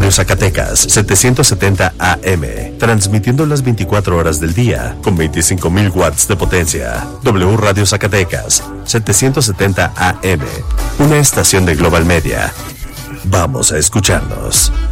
Radio Zacatecas, 770 AM, transmitiendo las 24 horas del día, con 25,000 watts de potencia. W Radio Zacatecas, 770 AM, una estación de Global Media. Vamos a escucharnos.